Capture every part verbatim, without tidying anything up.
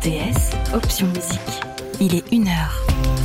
T S, option musique. Il est une heure.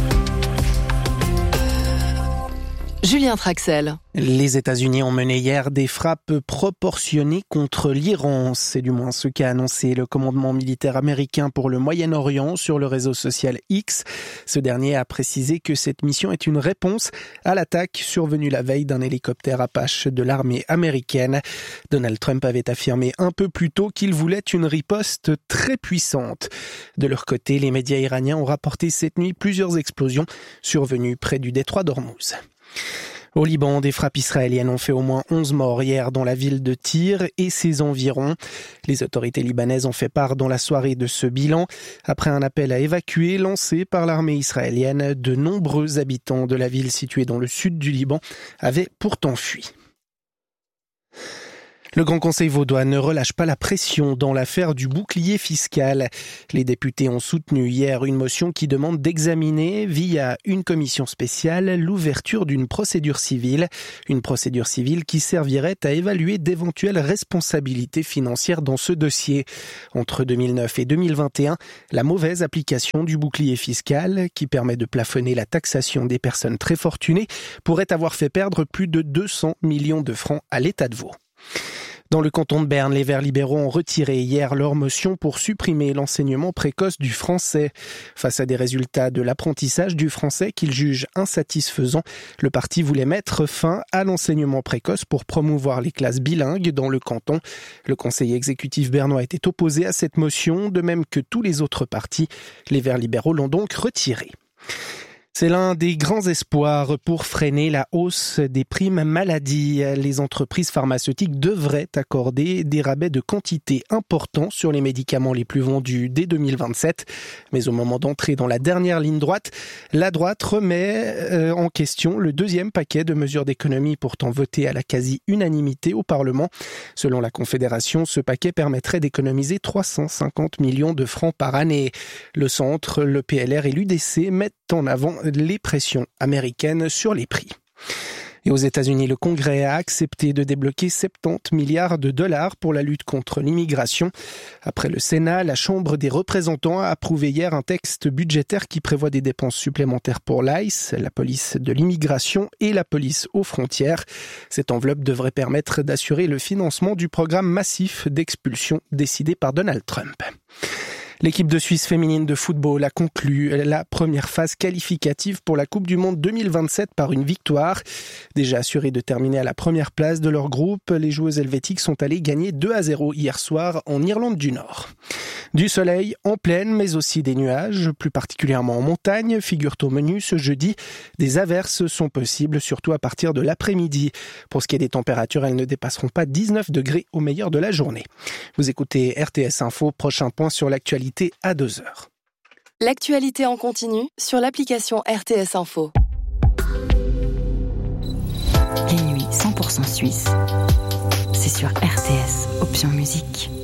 Julien Traxel. Les États-Unis ont mené hier des frappes proportionnées contre l'Iran. C'est du moins ce qu'a annoncé le commandement militaire américain pour le Moyen-Orient sur le réseau social X. Ce dernier a précisé que cette mission est une réponse à l'attaque survenue la veille d'un hélicoptère Apache de l'armée américaine. Donald Trump avait affirmé un peu plus tôt qu'il voulait une riposte très puissante. De leur côté, les médias iraniens ont rapporté cette nuit plusieurs explosions survenues près du détroit d'Ormuz. Au Liban, des frappes israéliennes ont fait au moins onze morts hier dans la ville de Tyr et ses environs. Les autorités libanaises ont fait part dans la soirée de ce bilan. Après un appel à évacuer lancé par l'armée israélienne, de nombreux habitants de la ville située dans le sud du Liban avaient pourtant fui. Le Grand Conseil vaudois ne relâche pas la pression dans l'affaire du bouclier fiscal. Les députés ont soutenu hier une motion qui demande d'examiner, via une commission spéciale, l'ouverture d'une procédure civile. Une procédure civile qui servirait à évaluer d'éventuelles responsabilités financières dans ce dossier. Entre deux mille neuf et deux mille vingt et un, la mauvaise application du bouclier fiscal, qui permet de plafonner la taxation des personnes très fortunées, pourrait avoir fait perdre plus de deux cents millions de francs à l'État de Vaud. Dans le canton de Berne, les Verts libéraux ont retiré hier leur motion pour supprimer l'enseignement précoce du français. Face à des résultats de l'apprentissage du français qu'ils jugent insatisfaisants, le parti voulait mettre fin à l'enseignement précoce pour promouvoir les classes bilingues dans le canton. Le conseil exécutif bernois était opposé à cette motion, de même que tous les autres partis. Les Verts libéraux l'ont donc retirée. C'est l'un des grands espoirs pour freiner la hausse des primes maladie. Les entreprises pharmaceutiques devraient accorder des rabais de quantité importants sur les médicaments les plus vendus dès deux mille vingt-sept. Mais au moment d'entrer dans la dernière ligne droite, la droite remet euh, en question le deuxième paquet de mesures d'économie pourtant voté à la quasi-unanimité au Parlement. Selon la Confédération, ce paquet permettrait d'économiser trois cent cinquante millions de francs par année. Le Centre, le P L R et l'U D C mettent en avant les pressions américaines sur les prix. Et aux États-Unis, le Congrès a accepté de débloquer soixante-dix milliards de dollars pour la lutte contre l'immigration. Après le Sénat, la Chambre des représentants a approuvé hier un texte budgétaire qui prévoit des dépenses supplémentaires pour l'I C E, la police de l'immigration et la police aux frontières. Cette enveloppe devrait permettre d'assurer le financement du programme massif d'expulsion décidé par Donald Trump. L'équipe de Suisse féminine de football a conclu la première phase qualificative pour la Coupe du Monde deux mille vingt-sept par une victoire. Déjà assurées de terminer à la première place de leur groupe, les joueuses helvétiques sont allées gagner deux à zéro hier soir en Irlande du Nord. Du soleil en plaine, mais aussi des nuages, plus particulièrement en montagne, figurent au menu ce jeudi. Des averses sont possibles, surtout à partir de l'après-midi. Pour ce qui est des températures, elles ne dépasseront pas dix-neuf degrés au meilleur de la journée. Vous écoutez R T S Info, prochain point sur l'actualité à deux heures. L'actualité en continu sur l'application R T S Info. Les nuits cent pour cent suisse, c'est sur R T S, option musique.